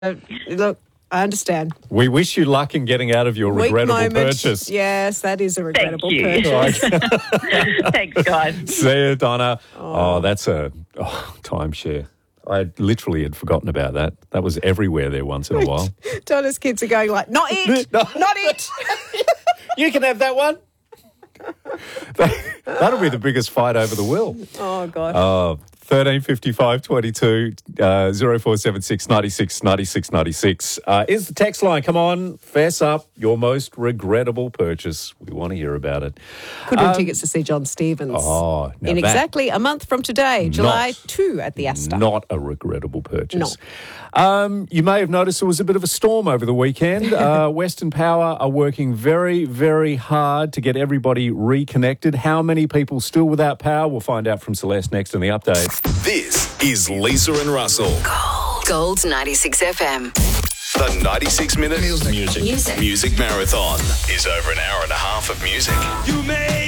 Look, I understand. We wish you luck in getting out of your Weak regrettable moment. purchase. Yes, that is a regrettable you. purchase. Thanks, guys. See you, Donna. Oh, that's a timeshare. I literally had forgotten about that. That was everywhere there once in a while. Donna's kids are going like, not it, not it. You can have that one. That'll be the biggest fight over the will. Oh, gosh. 13 55 22 0476 96 96 96 is the text line. Come on, fess up your most regrettable purchase. We want to hear about it. Could win tickets to see John Stevens now in exactly a month from today, July 2 at the Astor. Not a regrettable purchase. No. You may have noticed there was a bit of a storm over the weekend. Western Power are working very, very hard to get everybody reconnected. How many people still without power? We'll find out from Celeste next in the update. This is Lisa and Russell. Gold 96 FM. The 96-minute music marathon is over an hour and a half of music. You may